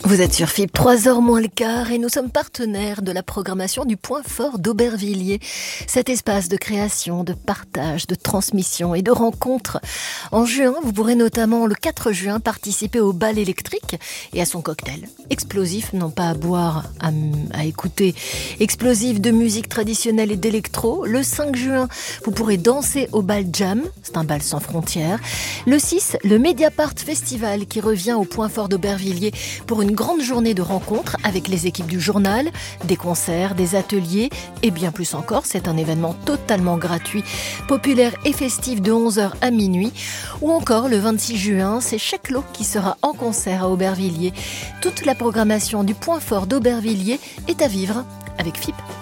Vous êtes sur FIP, 3h moins le quart, et nous sommes partenaires de la programmation du Point Fort d'Aubervilliers. Cet espace de création, de partage, de transmission et de rencontres. En juin, vous pourrez notamment le 4 juin participer au bal électrique et à son cocktail. Explosif, non pas à boire, à écouter. Explosif de musique traditionnelle et d'électro. Le 5 juin, vous pourrez danser au bal Jam. C'est un bal sans frontières. Le 6, le Mediapart Festival qui revient au Point Fort d'Aubervilliers pour une grande journée de rencontres avec les équipes du journal, des concerts, des ateliers et bien plus encore. C'est un événement totalement gratuit, populaire et festif de 11h à minuit. Ou encore le 26 juin, c'est Cheklo qui sera en concert à Aubervilliers. Toute la programmation du Point Fort d'Aubervilliers est à vivre avec FIP.